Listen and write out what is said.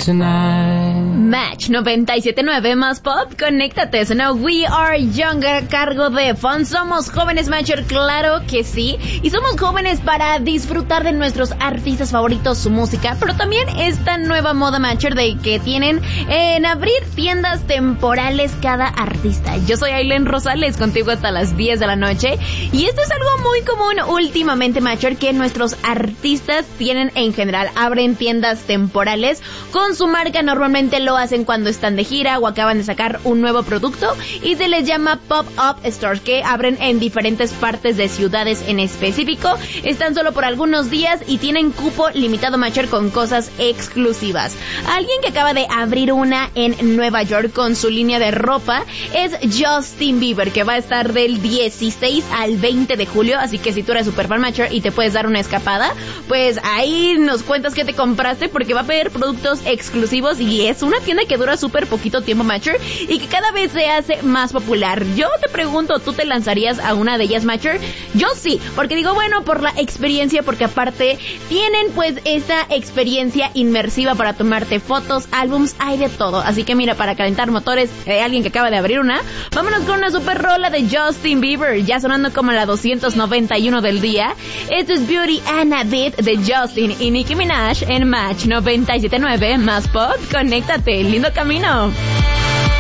tonight. Match 97.9 más pop, conéctate, suena We Are Young a cargo de Fun. Somos jóvenes, Matcher, claro que sí. Y somos jóvenes para disfrutar de nuestros artistas favoritos, su música, pero también esta nueva moda, Matcher, de que tienen en abrir tiendas temporales cada artista. Yo soy Aileen Rosales, contigo hasta las 10 de la noche. Y esto es algo muy común últimamente, Matcher, que nuestros artistas tienen en general. Abren tiendas temporales con su marca, normalmente lo hacen cuando están de gira o acaban de sacar un nuevo producto y se les llama pop-up stores, que abren en diferentes partes de ciudades en específico. Están solo por algunos días y tienen cupo limitado, Matcher, con cosas exclusivas. Alguien que acaba de abrir una en Nueva York con su línea de ropa es Justin Bieber, que va a estar del 16 al 20 de julio, así que si tú eres super fan, Matcher, y te puedes dar una escapada, pues ahí nos cuentas qué te compraste, porque va a pedir productos exclusivos y es una tienda que dura súper poquito tiempo, Matcher, y que cada vez se hace más popular. Yo te pregunto, ¿tú te lanzarías a una de ellas, Matcher? Yo sí, porque digo, bueno, por la experiencia, porque aparte tienen pues esa experiencia inmersiva para tomarte fotos, álbums, hay de todo. Así que mira, para calentar motores de alguien que acaba de abrir una, vámonos con una super rola de Justin Bieber, ya sonando como la 291 del día. Esto es Beauty and a Bit de Justin y Nicki Minaj en Match 97.9 más pop. Conéctate, lindo camino.